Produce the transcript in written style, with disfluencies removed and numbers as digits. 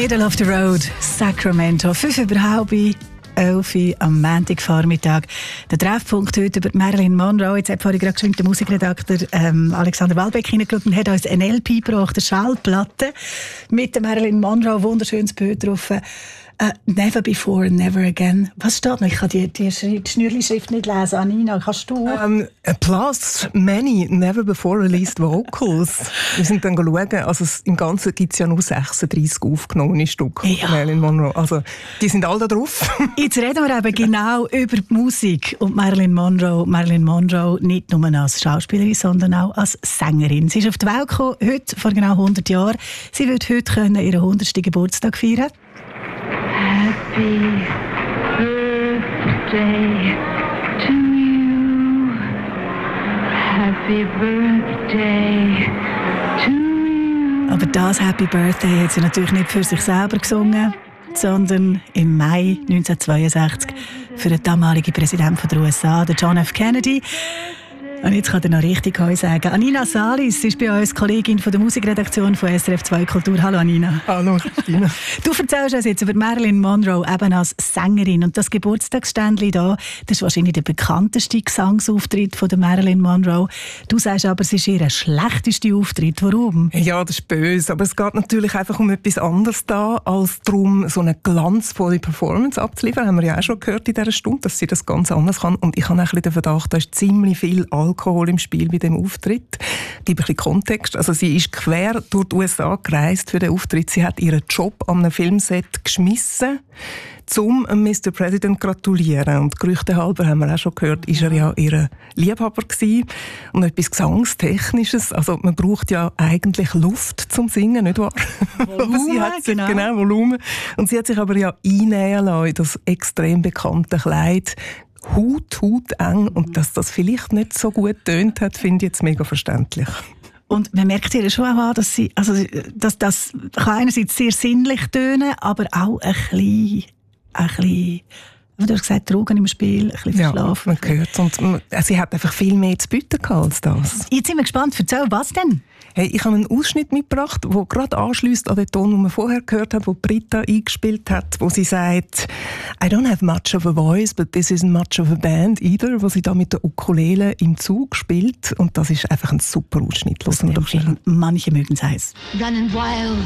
Middle of the Road, Sacramento. 11 am Montagvormittag. Der Treffpunkt heute über Marilyn Monroe. Jetzt hat vorhin gerade geschwind der Musikredakteur Alexander Walbeck hineingeschaut und hat uns ein LP gebracht, eine Schallplatte mit der Marilyn Monroe. Wunderschönes Bild drauf. Never before, never again. Was steht noch? Ich kann die Schnürli-Schrift nicht lesen. Anina, kannst du? Plus many never before released vocals. Wir sind dann schauen, also im Ganzen gibt es ja nur 36 aufgenommene Stücke von Marilyn Monroe. Also die sind alle da drauf. Jetzt reden wir eben genau über die Musik und Marilyn Monroe. Marilyn Monroe nicht nur als Schauspielerin, sondern auch als Sängerin. Sie ist auf die Welt gekommen, heute, vor genau 100 Jahren. Sie wird heute ihren 100. Geburtstag feiern. Happy birthday to you. Happy birthday to you. Aber das Happy Birthday hat sie natürlich nicht für sich selber gesungen, sondern im Mai 1962 für den damaligen Präsidenten der USA, den John F. Kennedy. Und jetzt kann er noch richtig Heu sagen. Anina Salis ist bei uns Kollegin von der Musikredaktion von SRF 2 Kultur. Hallo Anina. Hallo Christina. Du erzählst uns jetzt über Marilyn Monroe eben als Sängerin. Und das Geburtstagsständchen da, das ist wahrscheinlich der bekannteste Gesangsauftritt von der Marilyn Monroe. Du sagst aber, es ist ihr schlechtester Auftritt. Warum? Ja, das ist böse. Aber es geht natürlich einfach um etwas anderes da, als darum, so eine glanzvolle Performance abzuliefern. Haben wir ja auch schon gehört in dieser Stunde, dass sie das ganz anders kann. Und ich habe ein bisschen den Verdacht, da ist ziemlich viel Alkohol im Spiel bei dem Auftritt. Ich gebe ein bisschen Kontext. Also sie ist quer durch die USA gereist für den Auftritt. Sie hat ihren Job an einem Filmset geschmissen, um Mr. President zu gratulieren. Und gerüchtehalber, haben wir auch schon gehört, ist er ja ihr Liebhaber gewesen. Und etwas Gesangstechnisches. Also man braucht ja eigentlich Luft zum Singen, nicht wahr? Volumen, genau, Volumen. Und sie hat sich aber ja einnähen lassen in das extrem bekannte Kleid. Haut eng. Und dass das vielleicht nicht so gut tönt hat, finde ich jetzt mega verständlich. Und man merkt ihr schon auch an, dass das kann einerseits sehr sinnlich tönen, aber auch ein bisschen, du hast gesagt, Drogen im Spiel, ein bisschen verschlafen. Ja, man hört es. Und sie hat einfach viel mehr zu bieten als das. Jetzt sind wir gespannt. Erzähl, was denn? Hey, ich habe einen Ausschnitt mitgebracht, der gerade anschliesst an den Ton, den man vorher gehört hat, den Britta eingespielt hat, wo sie sagt, I don't have much of a voice, but this isn't much of a band either, wo sie da mit der Ukulele im Zug spielt. Und das ist einfach ein super Ausschnitt. Manche mögen es heiß. Running wild.